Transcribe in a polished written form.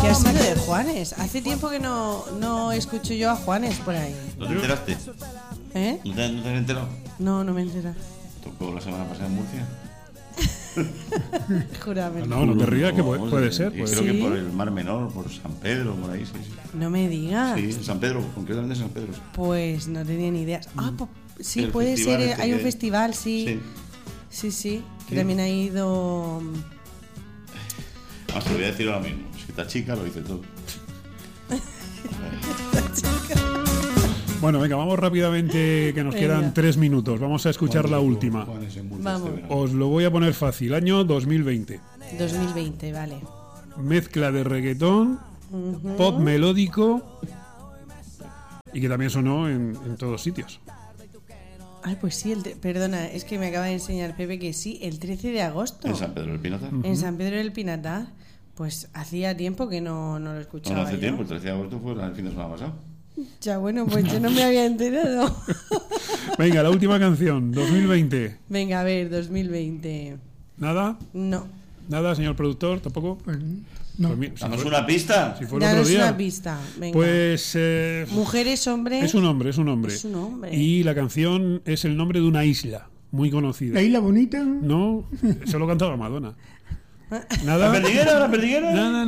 ¿Qué ha sido de Juanes? Hace tiempo que no escucho yo a Juanes por ahí. ¿No te enteraste? ¿Eh? ¿No te has enterado? No me entera. Tocó la semana pasada en Murcia. Júrame. No te rías, que puede ser. Creo ¿Sí? que por el Mar Menor, por San Pedro, por ahí, sí. No me digas. Sí, en San Pedro, concretamente en San Pedro. Pues no tenía ni idea. Pues, sí, El puede festival ser. este Hay un que- festival, sí. Sí. Que también ha ido. Vamos, te lo voy a decir ahora mismo. Es que esta chica lo dice todo. Bueno, venga, vamos rápidamente, que nos quedan 3 minutos. Vamos a escuchar la última. Juanes en Murcia Vamos. este verano. Os lo voy a poner fácil. Año 2020. 2020, vale. Mezcla de reggaetón, pop melódico y que también sonó en todos sitios. Ay, pues sí, perdona, es que me acaba de enseñar Pepe que sí, el 13 de agosto. En San Pedro del Pinatar. En San Pedro del Pinatar. Pues hacía tiempo que no lo escuchaba. No hace yo. tiempo, el 13 de agosto fue el fin de semana pasado. Ya, bueno, pues yo no me había enterado. Venga, la última canción, 2020. Venga, a ver, 2020. ¿Nada? No. ¿Nada, señor productor? ¿Tampoco? Pues, no. Pues si Damos fue- una pista. si fue el otro Danos día. una pista. Venga. Pues Mujeres, hombres. es un hombre. Es un hombre. Y la canción es el nombre de una isla muy conocida. La isla bonita. No, eso lo cantaba Madonna. ¿La Nada. perdiguera? ¿La perdiguera? Nada,